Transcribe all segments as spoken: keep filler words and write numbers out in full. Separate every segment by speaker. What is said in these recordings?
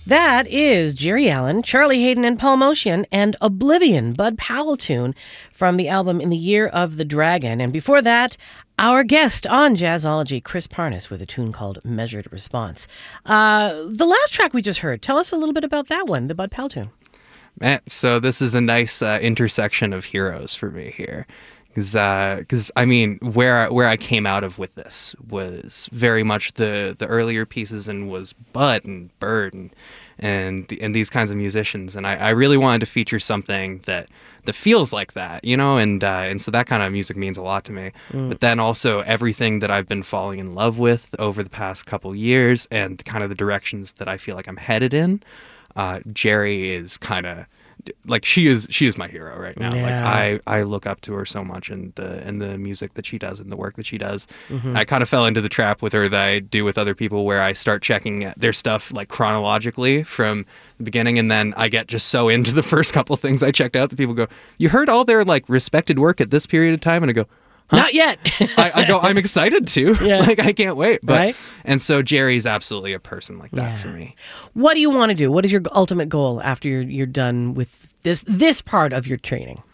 Speaker 1: That is Jerry Allen, Charlie Hayden, and Paul Motian, and Oblivion, Bud Powell tune from the album In the Year of the Dragon. And before that, our guest on Jazzology, Chris Parnas, with a tune called Measured Response. Uh, the last track we just heard, tell us a little bit about that one, the Bud Powell tune.
Speaker 2: Man, so this is a nice uh, intersection of heroes for me here. Because, uh, I mean, where where I came out of with this was very much the, the earlier pieces, and was Bud and Bird and and and these kinds of musicians, and I, I really wanted to feature something that that feels like that, you know, and uh, and so that kind of music means a lot to me. Mm. But then also everything that I've been falling in love with over the past couple years, and kind of the directions that I feel like I'm headed in. Uh, Jerry is kind of. Like she is, she is my hero right now.
Speaker 1: Yeah.
Speaker 2: Like I, I look up to her so much, and the and the music that she does, and the work that she does. Mm-hmm. I kind of fell into the trap with her that I do with other people, where I start checking their stuff like chronologically from the beginning, and then I get just so into the first couple things I checked out that people go, "You heard all their like respected work at this period of time?" And I go, huh?
Speaker 1: Not yet.
Speaker 2: I, I go, I'm excited to.
Speaker 1: Yeah.
Speaker 2: Like, I can't wait. But,
Speaker 1: right?
Speaker 2: And so Jerry's absolutely a person like that
Speaker 1: yeah.
Speaker 2: for me.
Speaker 1: What do you want to do? What is your ultimate goal after you're, you're done with this this part of your training?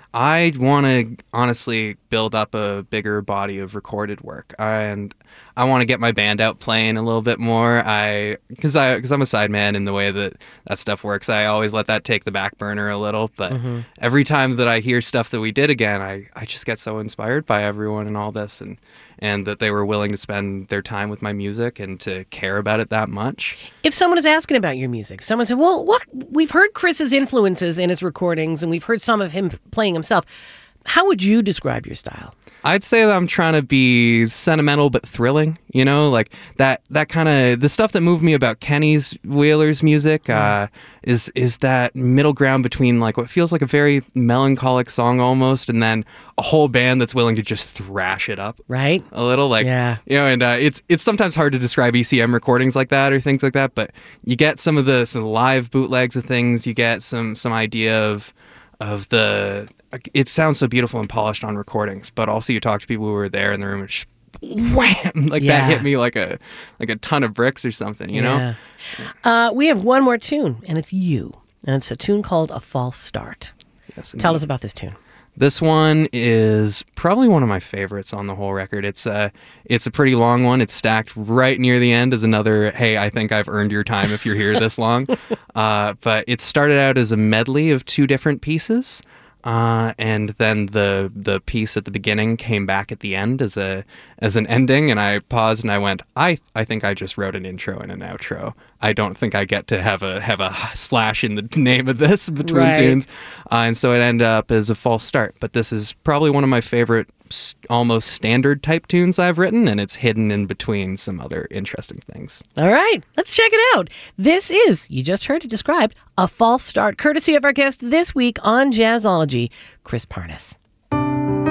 Speaker 2: I want to honestly build up a bigger body of recorded work, and I want to get my band out playing a little bit more. I because I because I'm a sideman in the way that that stuff works. I always let that take the back burner a little. But mm-hmm. every time that I hear stuff that we did again, I, I just get so inspired by everyone and all this, and and that they were willing to spend their time with my music and to care about it that much.
Speaker 1: If someone is asking about your music, someone said, "Well, what we've heard Chris's influences in his recordings, and we've heard some of him playing himself." How would you describe your style?
Speaker 2: I'd say that I'm trying to be sentimental but thrilling, you know, like that that kind of the stuff that moved me about Kenny's Wheeler's music uh, is is that middle ground between like what feels like a very melancholic song almost, and then a whole band that's willing to just thrash it up,
Speaker 1: right?
Speaker 2: A little, like,
Speaker 1: yeah,
Speaker 2: you know, and uh, it's it's sometimes hard to describe E C M recordings like that or things like that, but you get some of the some of the live bootlegs of things, you get some some idea of of the. It sounds so beautiful and polished on recordings, but also you talk to people who were there in the room and just wham, like
Speaker 1: yeah.
Speaker 2: that hit me like a like a ton of bricks or something, you
Speaker 1: yeah.
Speaker 2: know?
Speaker 1: Uh, we have one more tune, and it's you. And it's a tune called A False Start.
Speaker 2: Yes,
Speaker 1: Tell us about this tune.
Speaker 2: This one is probably one of my favorites on the whole record. It's a, it's a pretty long one. It's stacked right near the end as another, hey, I think I've earned your time if you're here this long. uh, but it started out as a medley of two different pieces. Uh, and then the the piece at the beginning came back at the end as a as an ending, and I paused and I went, I I think I just wrote an intro and an outro. I don't think I get to have a have a slash in the name of this between
Speaker 1: right.
Speaker 2: tunes, uh, and so it ended up as a false start. But this is probably one of my favorite almost standard type tunes I've written, and it's hidden in between some other interesting things.
Speaker 1: All right, let's check it out. This is, you just heard it described, A False Start, courtesy of our guest this week on Jazzology, Chris Parnas.